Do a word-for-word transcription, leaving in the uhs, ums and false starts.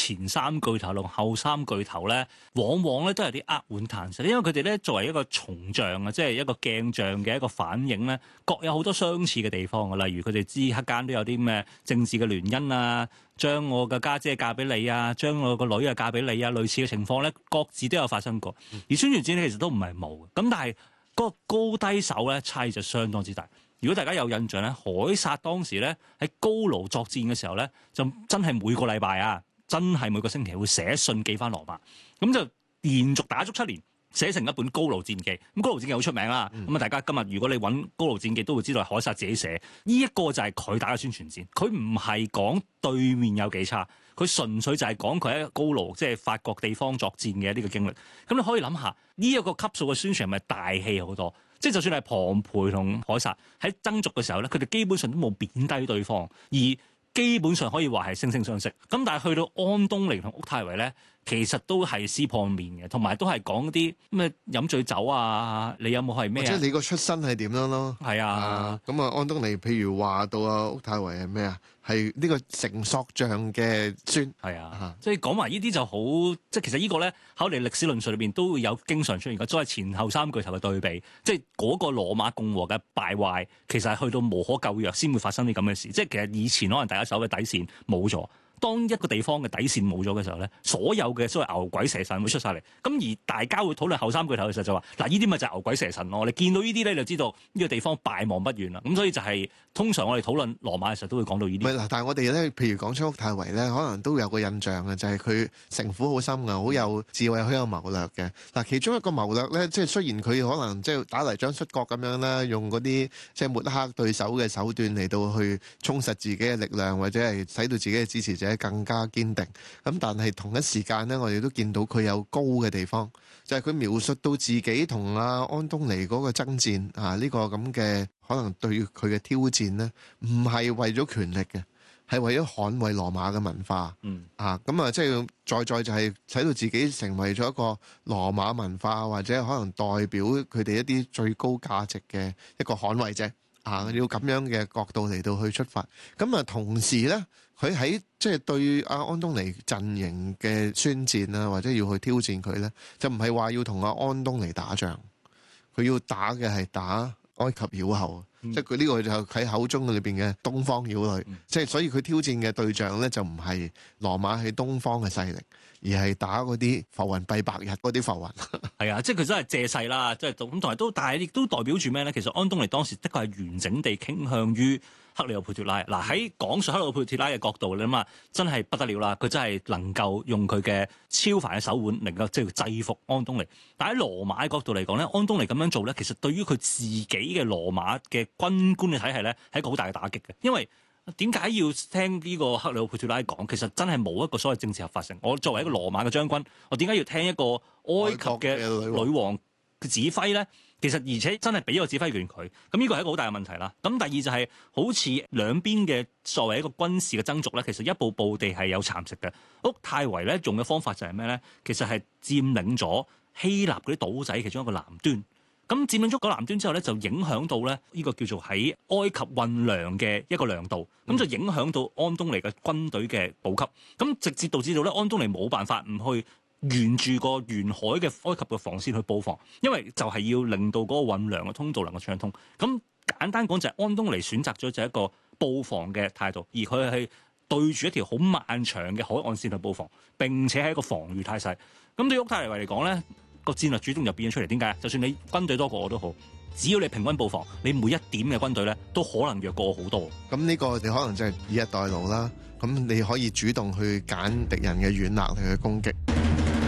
前三巨頭同後三巨頭咧，往往咧都有啲扼腕嘆息，因為佢哋咧作為一個銅像啊，即係一個鏡像嘅一個反映咧，各有好多相似嘅地方啊。例如佢哋之間都有啲咩政治嘅聯姻啊，將我嘅家姐嫁俾你啊，將我個女啊嫁俾你啊，類似嘅情況咧，各自都有發生過。而宣傳戰咧其實都唔係冇嘅，咁但係嗰個高低手咧差異就相當之大。如果大家有印象咧，凱撒當時咧喺高盧作戰嘅時候咧，就真係每個禮拜啊，真係每個星期會寫信寄翻羅馬，咁就連續打足七年，寫成一本高盧戰記。咁高盧戰記好出名啦，咁啊、嗯、大家今日如果你揾高盧戰記都會知道係凱撒自己寫。呢、這、一個就係佢打嘅宣傳戰，佢唔係講對面有幾差，佢純粹就係講佢喺高盧即係、就是、法國地方作戰嘅呢個經歷。咁你可以諗下呢一個級數嘅宣傳係咪大氣好多？即係就算係龐培同凱撒喺爭逐嘅時候咧，佢哋基本上都冇貶低對方，而基本上可以話係惺惺相惜。咁但係去到安東尼同屋太維咧，其實都係撕破面嘅，同埋都係講啲咩飲醉酒啊，你有冇係咩啊？ 即係你個出身係點樣咯？ 係啊， 咁啊，安東尼譬如話到啊，屋太維係咩啊？係呢個成塑像嘅孫。 係啊，即係講埋呢啲就好，即係其實呢個咧喺我哋歷史論述裏邊都會有經常出現嘅，所謂前後三巨頭嘅對比，即係嗰個羅馬共和嘅敗壞，其實係去到無可救藥先會發生啲咁嘅事。即係其實以前可能大家手嘅底線冇咗。當一個地方嘅底線冇咗嘅時候咧，所有嘅所謂牛鬼蛇神會出晒嚟。咁而大家會討論後三巨頭嘅時候就話：嗱，呢啲咪就係牛鬼蛇神咯。你見到呢啲咧，就知道呢個地方敗亡不遠啦。咁所以就係、是、通常我哋討論羅馬嘅時候都會講到呢啲。 唔係嗱，但係我哋咧，譬如講出屋太維咧，可能都有個印象嘅，就係佢城府好深嘅，好有智慧，好有謀略嘅。嗱，其中一個謀略咧，即係雖然佢可能即係打泥漿摔角咁樣啦，用嗰啲即係抹黑對手嘅手段嚟到去充實自己嘅力量，或者係使到自己嘅支持者更加堅定。咁但係同一時間咧，我哋都見到佢有高嘅地方，就係佢描述到自己同阿安東尼嗰個爭戰啊，呢個咁嘅可能對佢嘅挑戰咧，唔係為咗權力嘅，係為咗捍衛羅馬嘅文化。嗯啊，咁啊，即係再再就係使到自己成為咗一個羅馬文化，或者可能代表佢哋一啲最高價值嘅一個捍衛者。啊！要咁樣嘅角度嚟到去出發，咁啊同時咧，佢喺即係對阿安東尼陣營嘅宣戰啊，或者要去挑戰佢咧，就唔係話要同阿安東尼打仗，佢要打嘅係打埃及妖后，嗯、即係佢呢個就喺口中裏邊嘅東方妖女，嗯、即係所以佢挑戰嘅對象咧就唔係羅馬喺東方嘅勢力。而係打嗰啲浮雲蔽白日嗰啲浮雲， 係啊，即係佢真係借勢啦，即係咁同埋都，但係亦都代表住咩咧？其實安東尼當時的確係完整地傾向於克里奧佩脱拉。嗱，喺講述克里奧佩脱拉嘅角度，你諗下真係不得了啦！佢真係能夠用佢嘅超凡嘅手腕，能夠即係制服安東尼。但喺羅馬嘅角度嚟講咧，安東尼咁樣做咧，其實對於佢自己嘅羅馬嘅軍官嘅體系咧，係一個好大嘅打擊嘅，因為點解要聽呢個克里奧佩脱拉講？其實真係冇一個所謂政治合法性。我作為一個羅馬嘅將軍，我點解要聽一個埃及嘅女王嘅指揮咧？其實而且真係俾個指揮權佢，咁呢個係一個好大嘅問題啦。咁第二就係、是、好似兩邊嘅作為一個軍事嘅爭逐咧，其實一步步地係有蠶食嘅。屋太維咧用嘅方法就係咩咧？其實係佔領咗希臘嗰啲島仔其中一個南端。咁佔領咗個南端之後咧，就影響到咧呢個叫做喺埃及運糧嘅一個糧道，咁就影響到安東尼嘅軍隊嘅補給，咁直接導致到咧安東尼冇辦法唔去沿住個沿海嘅埃及嘅防線去布防，因為就係要令到嗰個運糧嘅通道能夠暢通。咁簡單講就係安東尼選擇咗就係一個布防嘅態度，而佢係對住一條好漫長嘅海岸線去布防，並且係一個防禦態勢。咁對於屋太維嚟講咧，個戰略主動就變咗出嚟，點解？就算你軍隊多過我都好，只要你平均布防，你每一點嘅軍隊咧都可能弱過我好多。 咁呢個你可能就係以逸待勞啦。咁你可以主動去揀敵人嘅軟肋嚟去攻擊。